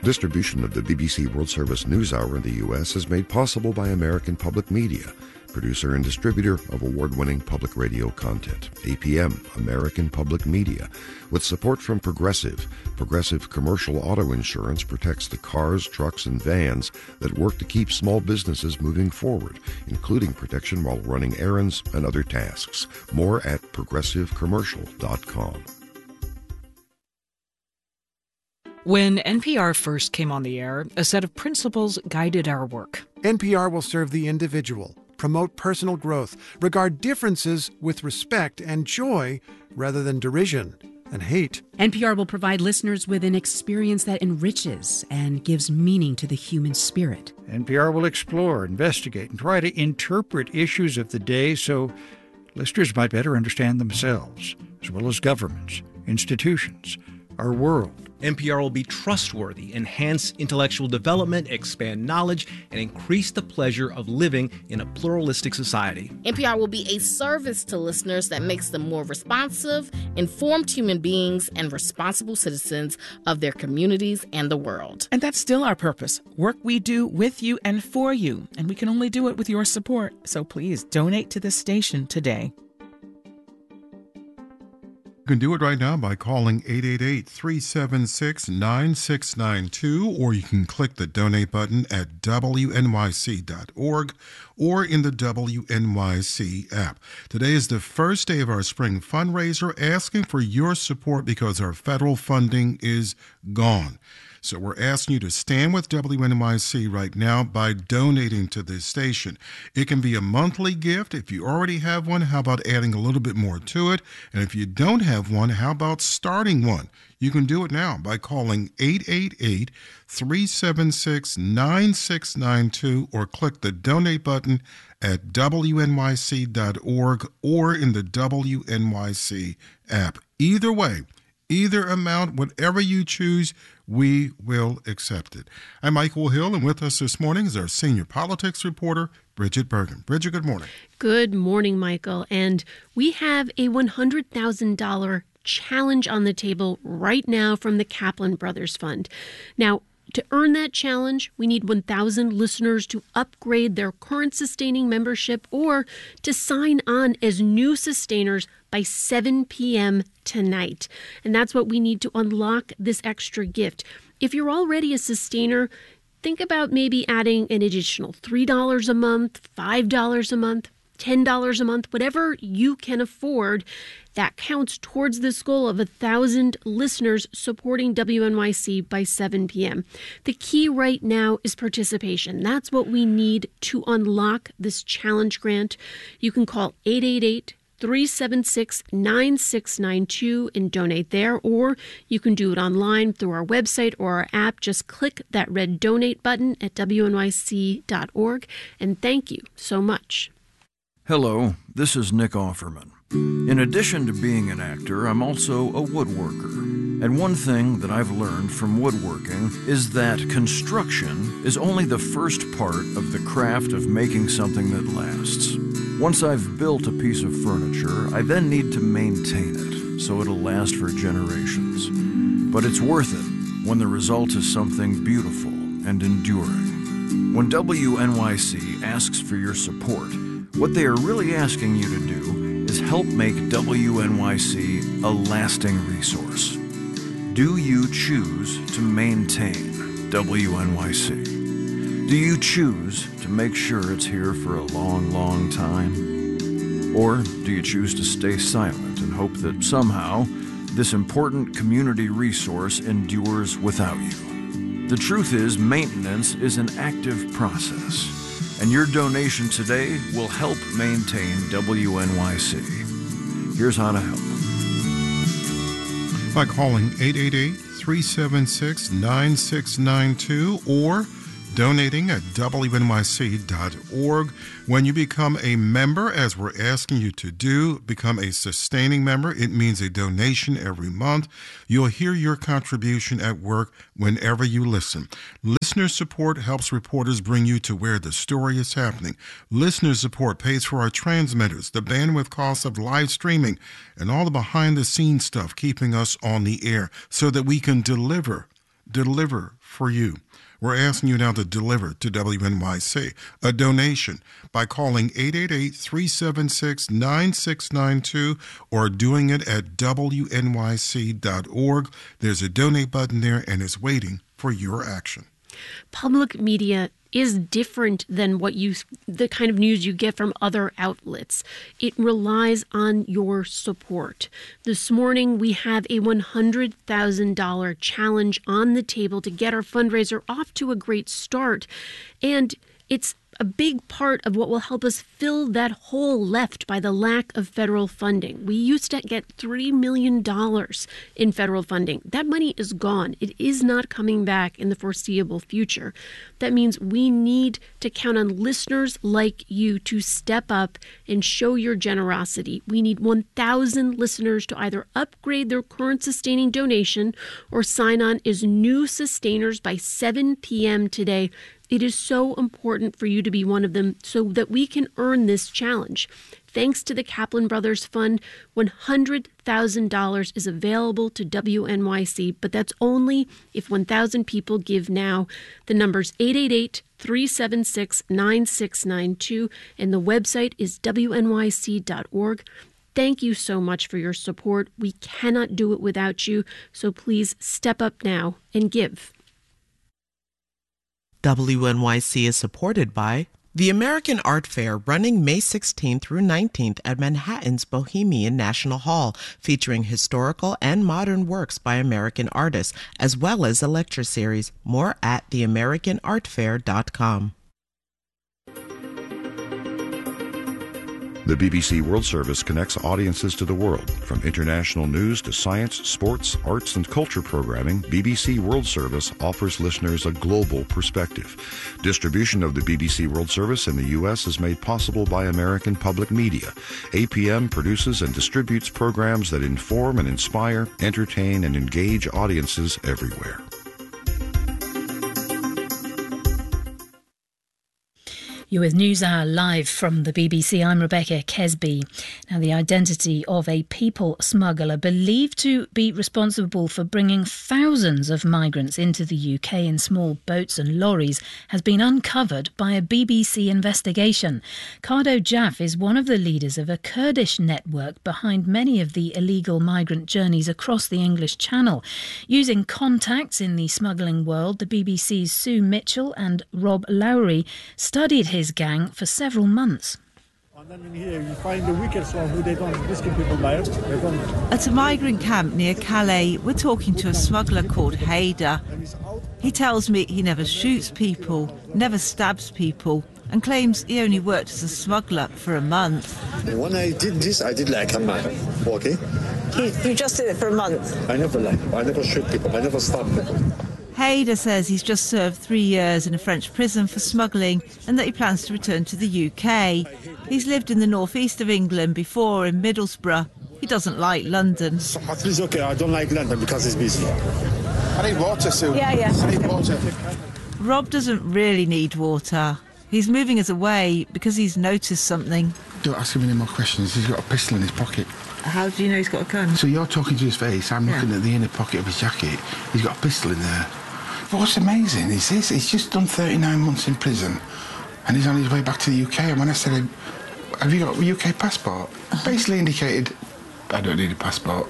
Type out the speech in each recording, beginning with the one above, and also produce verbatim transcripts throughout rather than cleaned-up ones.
Distribution of the B B C World Service NewsHour in the U S is made possible by American Public Media, producer and distributor of award-winning public radio content. A P M, American Public Media, with support from Progressive. Progressive Commercial Auto Insurance protects the cars, trucks, and vans that work to keep small businesses moving forward, including protection while running errands and other tasks. More at progressive commercial dot com. When N P R first came on the air, a set of principles guided our work. N P R will serve the individual, promote personal growth, regard differences with respect and joy rather than derision and hate. N P R will provide listeners with an experience that enriches and gives meaning to the human spirit. N P R will explore, investigate, and try to interpret issues of the day so listeners might better understand themselves, as well as governments, institutions, our world. N P R will be trustworthy, enhance intellectual development, expand knowledge, and increase the pleasure of living in a pluralistic society. N P R will be a service to listeners that makes them more responsive, informed human beings, and responsible citizens of their communities and the world. And that's still our purpose. Work we do with you and for you. And we can only do it with your support. So please donate to this station today. You can do it right now by calling eight eight eight, three seven six, nine six nine two, or you can click the donate button at W N Y C dot org or in the W N Y C app. Today is the first day of our spring fundraiser, asking for your support because our federal funding is gone. So we're asking you to stand with W N Y C right now by donating to this station. It can be a monthly gift. If you already have one, how about adding a little bit more to it? And if you don't have one, how about starting one? You can do it now by calling eight eight eight, three seven six, nine six nine two or click the donate button at W N Y C dot org or in the W N Y C app. Either way, either amount, whatever you choose, we will accept it. I'm Michael Hill, and with us this morning is our senior politics reporter, Bridget Bergen. Bridget, good morning. Good morning, Michael. And we have a one hundred thousand dollars challenge on the table right now from the Kaplan Brothers Fund. Now, to earn that challenge, we need one thousand listeners to upgrade their current sustaining membership or to sign on as new sustainers by seven p.m. tonight. And that's what we need to unlock this extra gift. If you're already a sustainer, think about maybe adding an additional three dollars a month, five dollars a month, ten dollars a month, whatever you can afford. That counts towards this goal of one thousand listeners supporting W N Y C by seven p.m. The key right now is participation. That's what we need to unlock this challenge grant. You can call eight eight eight, three seven six, nine six nine two and donate there, or you can do it online through our website or our app. Just click that red donate button at W N Y C dot org, and thank you so much. Hello, this is Nick Offerman. In addition to being an actor, I'm also a woodworker. And one thing that I've learned from woodworking is that construction is only the first part of the craft of making something that lasts. Once I've built a piece of furniture, I then need to maintain it so it'll last for generations. But it's worth it when the result is something beautiful and enduring. When W N Y C asks for your support, what they are really asking you to do is help make W N Y C a lasting resource. Do you choose to maintain W N Y C? Do you choose to make sure it's here for a long, long time? Or do you choose to stay silent and hope that somehow this important community resource endures without you? The truth is, maintenance is an active process. And your donation today will help maintain W N Y C. Here's how to help. By calling eight eight eight, three seven six, nine six nine two or donating at W N Y C dot org. When you become a member, as we're asking you to do, become a sustaining member. It means a donation every month. You'll hear your contribution at work whenever you listen. Listener support helps reporters bring you to where the story is happening. Listener support pays for our transmitters, the bandwidth costs of live streaming, and all the behind-the-scenes stuff keeping us on the air so that we can deliver deliver for you. We're asking you now to deliver to W N Y C a donation by calling eight eight eight, three seven six, nine six nine two or doing it at W N Y C dot org. There's a donate button there, and it's waiting for your action. Public media is different than what you, the kind of news you get from other outlets. It relies on your support. This morning, we have a one hundred thousand dollars challenge on the table to get our fundraiser off to a great start. And it's a big part of what will help us fill that hole left by the lack of federal funding. We used to get three million dollars in federal funding. That money is gone. It is not coming back in the foreseeable future. That means we need to count on listeners like you to step up and show your generosity. We need one thousand listeners to either upgrade their current sustaining donation or sign on as new sustainers by seven p.m. today. It is so important for you to be one of them so that we can earn this challenge. Thanks to the Kaplan Brothers Fund, one hundred thousand dollars is available to W N Y C, but that's only if one thousand people give now. The number's eight eight eight, three seven six, nine six nine two, and the website is W N Y C dot org. Thank you so much for your support. We cannot do it without you, so please step up now and give. W N Y C is supported by the American Art Fair, running May sixteenth through nineteenth at Manhattan's Bohemian National Hall, featuring historical and modern works by American artists, as well as a lecture series. More at the american art fair dot com. The B B C World Service connects audiences to the world. From international news to science, sports, arts, and culture programming, B B C World Service offers listeners a global perspective. Distribution of the B B C World Service in the U S is made possible by American Public Media. A P M produces and distributes programs that inform and inspire, entertain, and engage audiences everywhere. You're with NewsHour live from the B B C. I'm Rebecca Kesby. Now, the identity of a people smuggler believed to be responsible for bringing thousands of migrants into the U K in small boats and lorries has been uncovered by a B B C investigation. Kardo Jaff is one of the leaders of a Kurdish network behind many of the illegal migrant journeys across the English Channel. Using contacts in the smuggling world, the B B C's Sue Mitchell and Rob Lowry studied his gang for several months. And then in here you find the weakest one who they don't risking people by. They don't. At a migrant camp near Calais, we're talking to a smuggler called Haider. He tells me he never shoots people, never stabs people, and claims he only worked as a smuggler for a month. When I did this, I did like a month, okay? You, you just did it for a month? I never like, I never shoot people, I never stab people. Haider says he's just served three years in a French prison for smuggling and that he plans to return to the U K. He's lived in the northeast of England before, in Middlesbrough. He doesn't like London. It's okay, I don't like London because it's busy. I need water, Sue. Yeah, yeah. I need water. Rob doesn't really need water. He's moving us away because he's noticed something. Don't ask him any more questions. He's got a pistol in his pocket. How do you know he's got a gun? So you're talking to his face, I'm looking yeah. at the inner pocket of his jacket. He's got a pistol in there. But what's amazing is this, he's just done thirty-nine months in prison and he's on his way back to the U K. And when I said, have you got a U K passport? Basically indicated, I don't need a passport.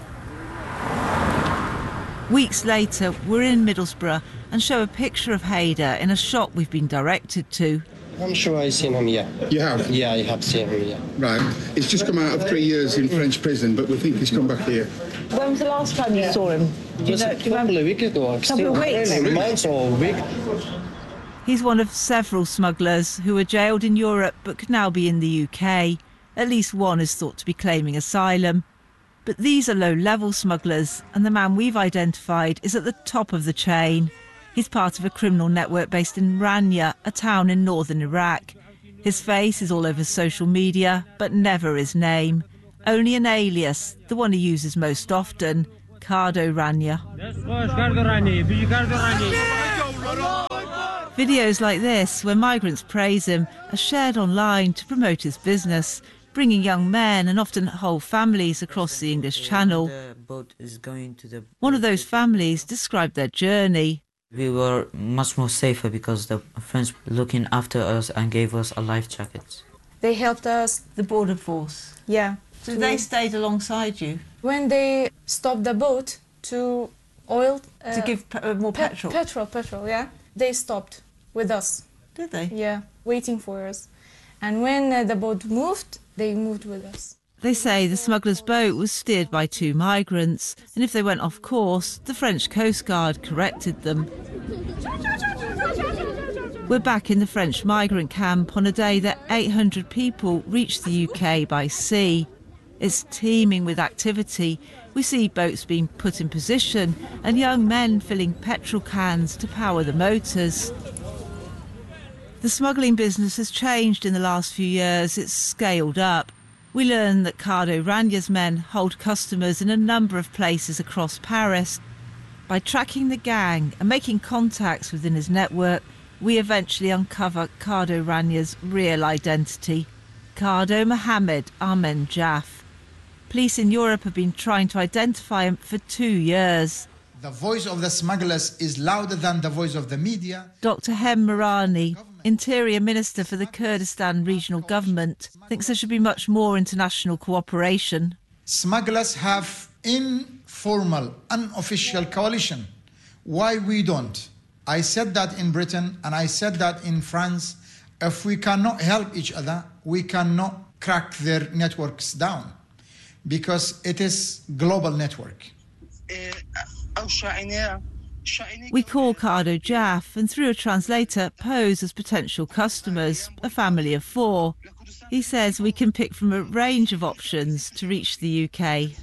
Weeks later, we're in Middlesbrough and show a picture of Haider in a shop we've been directed to. I'm sure I've seen him, yeah. You have? Yeah, I have seen him, yeah. Right. He's just come out of three years in French prison, but we think he's come back here. When was the last time you saw him? Do you know, a couple of weeks ago. A couple of weeks? Really, months or a week. He's one of several smugglers who were jailed in Europe but could now be in the U K. At least one is thought to be claiming asylum. But these are low-level smugglers, and the man we've identified is at the top of the chain. He's part of a criminal network based in Rania, a town in northern Iraq. His face is all over social media, but never his name. Only an alias, the one he uses most often, Kardo Rania. Videos like this, where migrants praise him, are shared online to promote his business. bringing young men and often whole families across the English Channel. The boat is going to the... One of those families described their journey. We were much more safer because the French were looking after us and gave us a life jacket. They helped us. The border force? Yeah. So they stayed alongside you? When they stopped the boat to oil... Uh, to give pe uh, more pe petrol? Petrol, petrol, yeah. They stopped with us. Did they? Yeah, waiting for us. And when uh, the boat moved, they moved with us. They say the smugglers' boat was steered by two migrants, and if they went off course, the French Coast Guard corrected them. We're back in the French migrant camp on a day that eight hundred people reached the U K by sea. It's teeming with activity. We see boats being put in position and young men filling petrol cans to power the motors. The smuggling business has changed in the last few years. It's scaled up. We learn that Cardo Ranya's men hold customers in a number of places across Paris. By tracking the gang and making contacts within his network, we eventually uncover Cardo Ranya's real identity, Cardo Mohammed Ahmed Jaff. Police in Europe have been trying to identify him for two years. The voice of the smugglers is louder than the voice of the media. Doctor Hem Marani, Interior Minister for the Kurdistan Regional Government, thinks there should be much more international cooperation. Smugglers have informal, unofficial coalition. Why we don't? I said that in Britain and I said that in France. If we cannot help each other, we cannot crack their networks down because it is global network. We call Cardo Jaff and through a translator pose as potential customers, a family of four. He says we can pick from a range of options to reach the U K.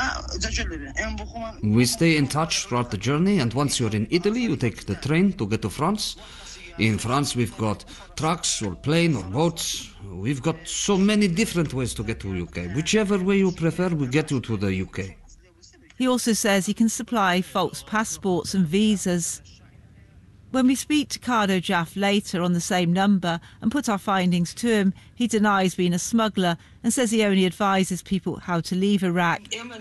We stay in touch throughout the journey, and once you're in Italy, you take the train to get to France. In France, we've got trucks or plane or boats. We've got so many different ways to get to the U K. Whichever way you prefer, we get you to the U K. He also says he can supply false passports and visas. When we speak to Cardo Jaff later on the same number and put our findings to him, he denies being a smuggler and says he only advises people how to leave Iraq.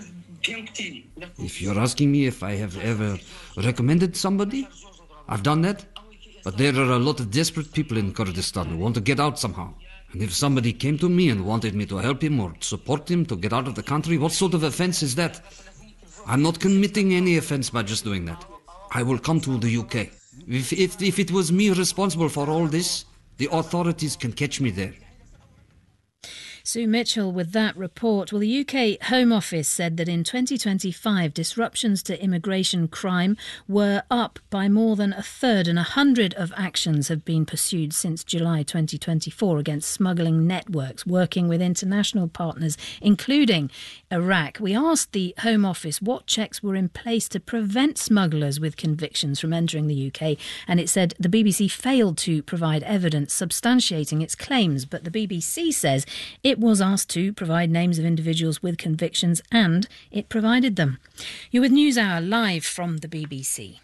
If you're asking me if I have ever recommended somebody, I've done that. But there are a lot of desperate people in Kurdistan who want to get out somehow. And if somebody came to me and wanted me to help him or support him to get out of the country, what sort of offence is that? I'm not committing any offence by just doing that. I will come to the U K. If, if, if it was me responsible for all this, the authorities can catch me there. Sue Mitchell with that report. Well, the U K Home Office said that in twenty twenty-five, disruptions to immigration crime were up by more than a third, and a hundred of actions have been pursued since July twenty twenty-four against smuggling networks working with international partners, including Iraq. We asked the Home Office what checks were in place to prevent smugglers with convictions from entering the U K, and it said the B B C failed to provide evidence substantiating its claims, but the B B C says it It was asked to provide names of individuals with convictions, and it provided them. You're with NewsHour live from the B B C.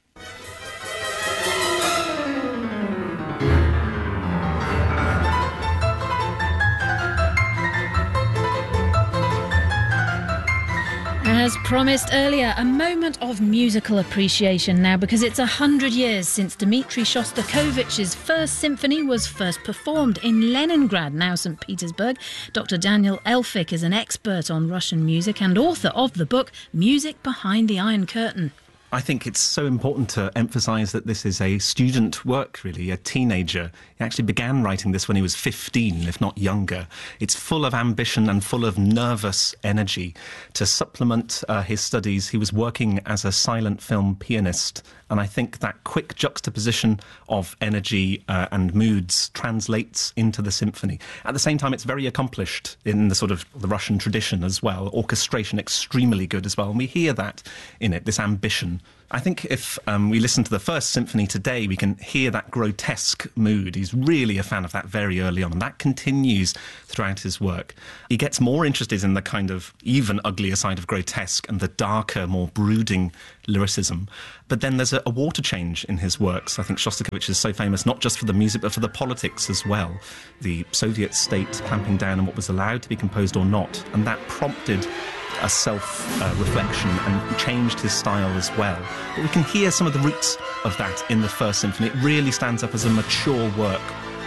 As promised earlier, a moment of musical appreciation now, because it's a hundred years since Dmitri Shostakovich's First Symphony was first performed in Leningrad, now Saint Petersburg. Doctor Daniel Elphik is an expert on Russian music and author of the book Music Behind the Iron Curtain. I think it's so important to emphasise that this is a student work, really, a teenager. He actually began writing this when he was fifteen, if not younger. It's full of ambition and full of nervous energy. To supplement uh, his studies, he was working as a silent film pianist, and I think that quick juxtaposition of energy uh, and moods translates into the symphony. At the same time, it's very accomplished in the sort of the Russian tradition as well. Orchestration extremely good as well, and we hear that in it, this ambition I think if um, we listen to the first symphony today, we can hear that grotesque mood. He's really a fan of that very early on, and that continues throughout his work. He gets more interested in the kind of even uglier side of grotesque and the darker, more brooding lyricism. But then there's a, a water change in his works. I think Shostakovich is so famous not just for the music, but for the politics as well. The Soviet state clamping down on what was allowed to be composed or not, and that prompted a self-reflection uh, and changed his style as well. But we can hear some of the roots of that in the First Symphony. It really stands up as a mature work.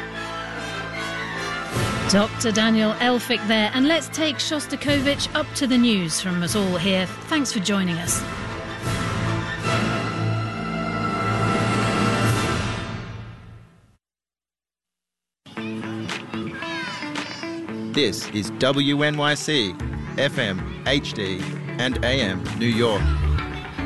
Doctor Daniel Elphicke there, and let's take Shostakovich up to the news from us all here. Thanks for joining us. This is W N Y C, F M, H D and A M, New York.